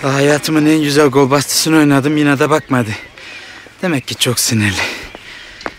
Hayatımın en güzel gol bastısını oynadım, yine de bakmadı. Demek ki çok sinirli.